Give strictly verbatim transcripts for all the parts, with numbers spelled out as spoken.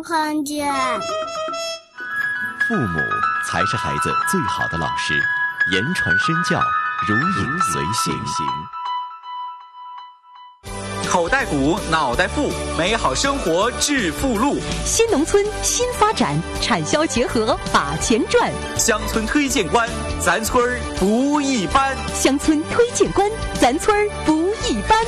看见。 父母才是孩子最好的老师，言传身教，如影随形。 口袋鼓，脑袋富，美好生活致富路。 新农村新发展，产销结合把钱赚。 乡村推荐官，咱村儿不一般。 乡村推荐官，咱村儿不一般。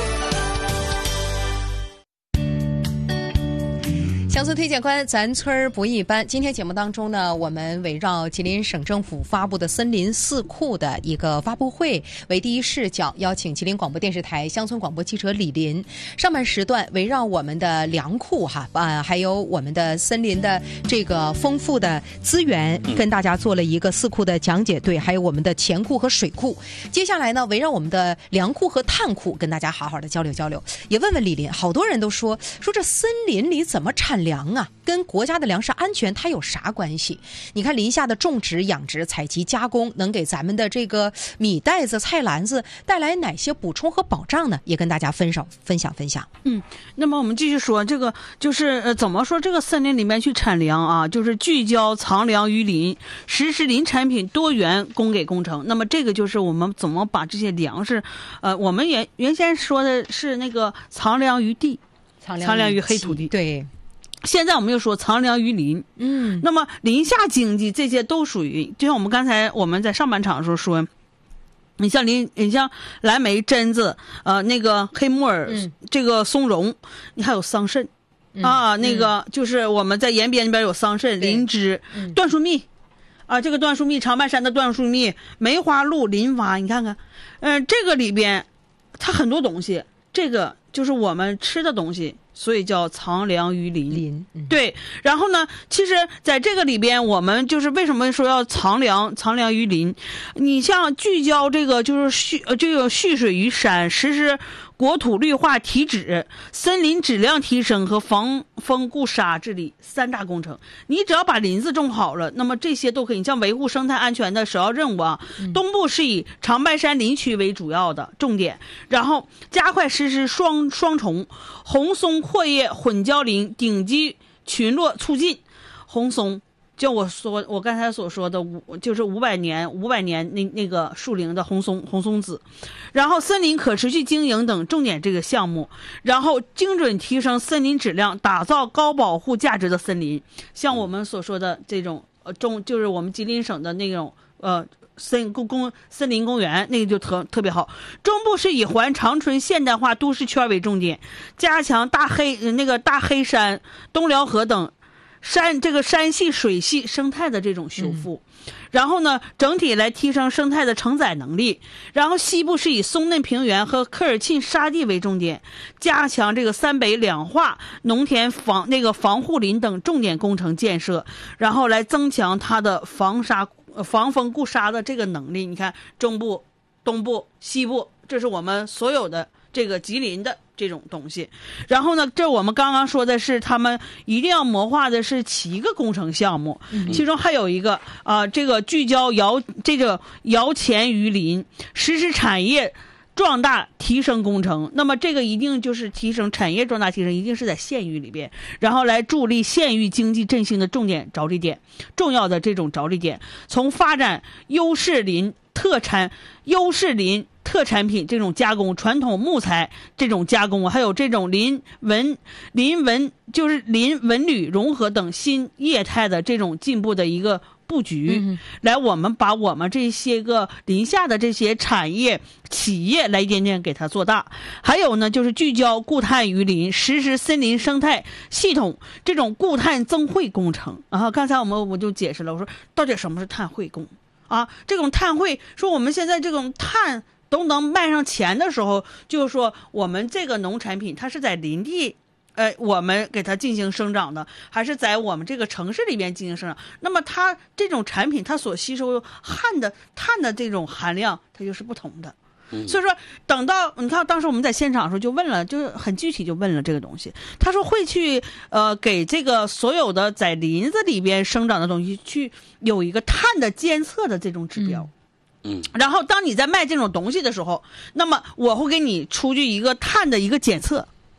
乡村推荐官，咱村儿不一般。今天节目当中呢，我们围绕吉林省政府发布的森林四库的一个发布会为第一视角，邀请吉林广播电视台乡村广播记者李林。上半时段围绕我们的粮库哈啊，还有我们的森林的这个丰富的资源，跟大家做了一个四库的讲解。对，还有我们的钱库和水库。接下来呢，围绕我们的粮库和炭库，跟大家好好的交流交流。也问问李林，好多人都说说这森林里怎么产粮啊，跟国家的粮食安全它有啥关系？你看林下的种植、养殖、采集、加工，能给咱们的这个米袋子、菜篮子带来哪些补充和保障呢？也跟大家分享分享分享。 嗯，那么我们继续说这个，就是呃，怎么说这个森林里面去产粮啊？就是聚焦藏粮于林，实施林产品多元供给工程。那么这个就是我们怎么把这些粮食，呃，我们原原先说的是那个藏粮于地，藏粮于黑土地， 对。 现在我们又说藏粮于林， 嗯， 那么林下经济这些都属于，就像我们刚才我们在上半场的时候说，你像林，你像蓝莓、榛子，呃，那个黑木耳，嗯、这个松茸，你还有桑葚，嗯、啊，那个就是我们在沿边那边有桑葚、林芝、嗯、椴树蜜，啊，这个椴树蜜，长白山的椴树蜜，梅花鹿、林蛙，你看看，嗯、呃，这个里边它很多东西，这个就是我们吃的东西。所以叫藏粮于林， 林、嗯、 对。然后呢，其实在这个里边，我们就是为什么说要藏粮，藏粮于林？你像聚焦这个，就是蓄这个蓄水于山，实施国土绿化提质、森林质量提升和防风固沙治理三大工程。你只要把林子种好了，那么这些都可以。你像维护生态安全的首要任务啊，嗯、东部是以长白山林区为主要的重点，然后加快实施双双重红松阔叶混交林顶级群落促进。红松就我说我刚才所说的五就是五百年五百年那那个树龄的红松红松子，然后森林可持续经营等重点这个项目，然后精准提升森林质量，打造高保护价值的森林。像我们所说的这种呃中就是我们吉林省的那种呃森公公森林公园，那个就特特别好。中部是以环长春现代化都市圈为重点，加强大黑那个大黑山、东辽河等山这个山系水系生态的这种修复，嗯、然后呢，整体来提升生态的承载能力。然后西部是以松嫩平原和科尔沁沙地为重点，加强这个三北两化农田防那个防护林等重点工程建设，然后来增强它的防沙。防风固沙的这个能力。你看中部、东部、西部，这是我们所有的这个吉林的这种东西。然后呢，这我们刚刚说的是他们一定要谋划的是七个工程项目，嗯、其中还有一个啊、呃，这个聚焦摇这个摇钱于林，实施产业壮大提升工程。那么这个一定就是提升产业壮大提升，一定是在县域里边，然后来助力县域经济振兴的重点着力点，重要的这种着力点，从发展优势林特产、优势林特产品这种加工，传统木材这种加工，还有这种林文林文就是林文旅融合等新业态的这种进步的一个布局，嗯、来我们把我们这些个林下的这些产业企业来一点点给它做大。还有呢，就是聚焦固碳于林，实施森林生态系统这种固碳增汇工程。啊，刚才我们我就解释了，我说到底什么是碳汇工啊？这种碳汇，说我们现在这种碳都能卖上钱的时候，就是说我们这个农产品它是在林地呃，我们给它进行生长的，还是在我们这个城市里边进行生长，那么它这种产品它所吸收碳的碳的这种含量它就是不同的。所以说等到你看当时我们在现场的时候就问了，就是很具体就问了这个东西，他说会去呃给这个所有的在林子里边生长的东西去有一个碳的监测的这种指标。嗯，然后当你在卖这种东西的时候，那么我会给你出具一个碳的一个检测。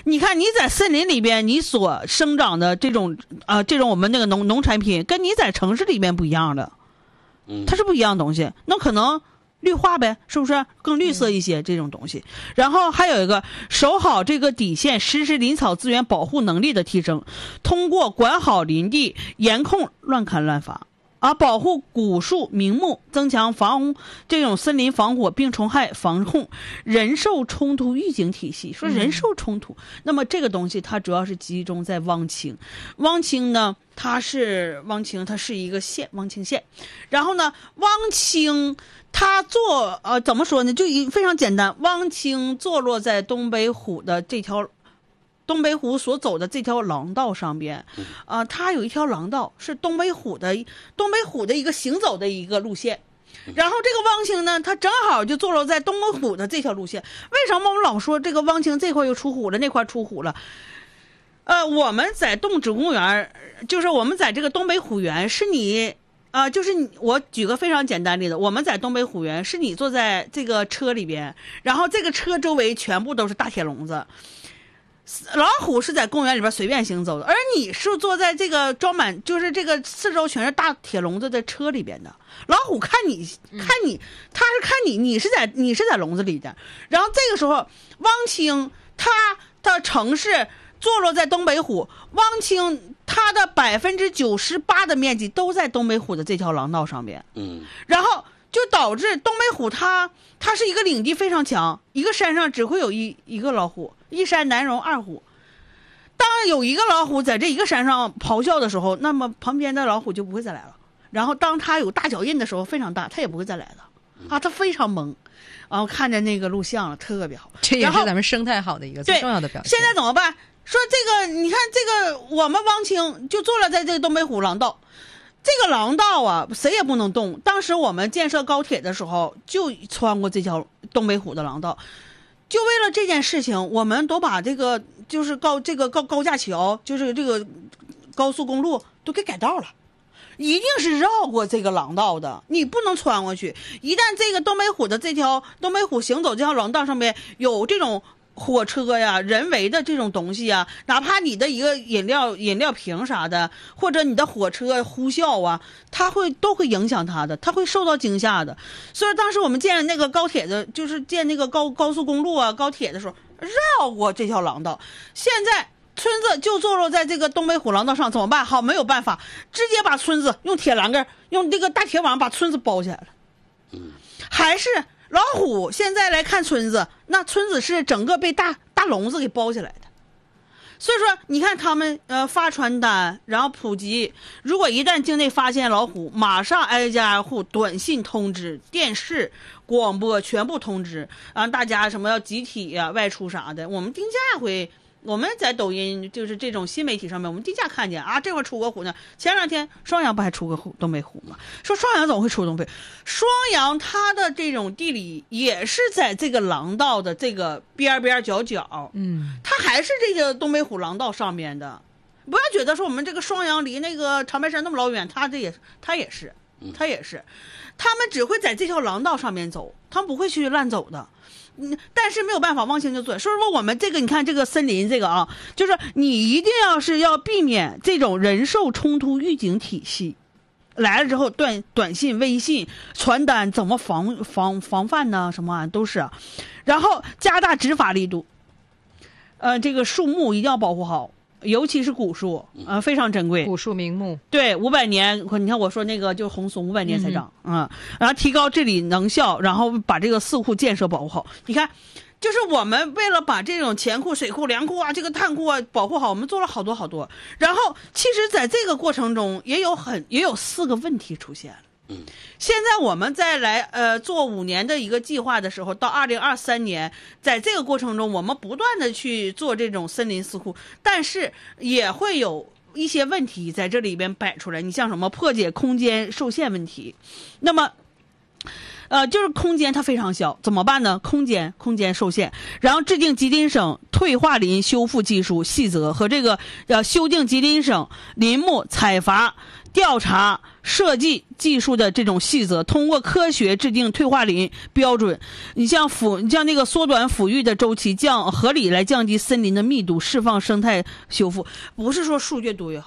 你看你在森林里边你所生长的这种呃这种我们那个农农产品，跟你在城市里边不一样的，它是不一样的东西。那可能绿化呗，是不是更绿色一些这种东西？然后还有一个守好这个底线，实施林草资源保护能力的提升，通过管好林地，严控乱砍乱伐。啊，保护古树名木，增强防这种森林防火病虫害防控，人兽冲突预警体系。说人兽冲突，嗯、那么这个东西它主要是集中在汪清。汪清呢，它是汪清，它是一个县，汪清县。然后呢，汪清它坐呃怎么说呢？就非常简单，汪清坐落在东北虎的这条。东北虎所走的这条廊道上边，啊、呃，它有一条廊道是东北虎的东北虎的一个行走的一个路线，然后这个汪清呢，它正好就坐落在东北虎的这条路线。为什么我们老说这个汪清这块又出虎了，那块出虎了？呃，我们在动植物公园，就是我们在这个东北虎园，是你啊、呃，就是你我举个非常简单的例子，我们在东北虎园，是你坐在这个车里边，然后这个车周围全部都是大铁笼子。老虎是在公园里边随便行走的，而你是坐在这个装满就是这个四周全是大铁笼子的车里边的。老虎看你看你，他是看你，你是在你是在笼子里的。然后这个时候，汪清他的城市坐落在东北虎，汪清它的百分之九十八的面积都在东北虎的这条廊道上面。嗯，然后就导致东北虎它它是一个领地非常强，一个山上只会有一一个老虎。一山难容二虎，当有一个老虎在这一个山上咆哮的时候，那么旁边的老虎就不会再来了。然后当它有大脚印的时候，非常大，它也不会再来了。啊，它非常萌。然后看着那个录像了，特别好。 这也是咱们生态好的一个最重要的表现。 现在怎么办？说这个，你看这个，我们汪清就坐落在这个东北虎廊道。这个廊道啊，谁也不能动。当时我们建设高铁的时候，就穿过这条东北虎的廊道。就为了这件事情，我们都把这个就是高这个高高架桥，就是这个高速公路都给改道了，一定是绕过这个廊道的，你不能穿过去。一旦这个东北虎的这条东北虎行走这条廊道上面有这种火车呀、人为的这种东西呀，哪怕你的一个饮料饮料瓶啥的，或者你的火车呼啸啊，它会都会影响它的，它会受到惊吓的。所以当时我们建那个高铁的，就是建那个高高速公路啊、高铁的时候，绕过这条廊道。现在村子就坐落在这个东北虎廊道上，怎么办？好，没有办法，直接把村子用铁栏杆、用这个大铁网把村子包起来了。嗯，还是。老虎现在来看村子，那村子是整个被大大笼子给包起来的。所以说，你看他们呃发传单，然后普及，如果一旦境内发现老虎，马上挨家挨户短信通知、电视、广播全部通知，让大家什么要集体呀、啊、外出啥的。我们定价会。我们在抖音就是这种新媒体上面，我们定价看见啊，这块出个虎呢。前两天双阳不还出个虎东北虎吗？说双阳怎么会出东北？双阳它的这种地理也是在这个廊道的这个边边角角，嗯，它还是这个东北虎廊道上面的。不要觉得说我们这个双阳离那个长白山那么老远，它这也它也是，它也是，他们只会在这条廊道上面走，他们不会去乱走的。嗯，但是没有办法，汪清就做。所以说我们这个，你看这个森林这个啊，就是你一定要是要避免这种人兽冲突预警体系来了之后，短短信、微信、传单怎么防防防范呢？什么玩意都是、啊，然后加大执法力度。呃，这个树木一定要保护好。尤其是古树，呃，非常珍贵。 古树名木， 对，五百年，你看我说那个就是红松，五百年才长，嗯，然后提高治理能效，然后把这个四库建设保护好。你看，就是我们为了把这种钱库、水库、粮库啊，这个碳库啊保护好，我们做了好多好多。然后，其实在这个过程中，也有很也有四个问题出现了。现在我们再来呃做五年的一个计划的时候，到二零二三年，在这个过程中，我们不断的去做这种森林四库，但是也会有一些问题在这里边摆出来。你像什么破解空间受限问题，那么呃，就是空间它非常小，怎么办呢？空间空间受限，然后制定吉林省退化林修复技术细则和这个呃修订吉林省林木采伐调查设计技术的这种细则，通过科学制定退化林标准。你像抚，你像那个缩短抚育的周期，降合理来降低森林的密度，释放生态修复。不是说树越多越好。